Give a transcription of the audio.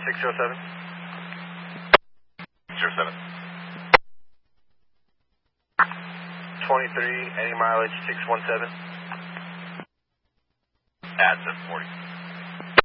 607. 07. 23, any mileage 617. At 740.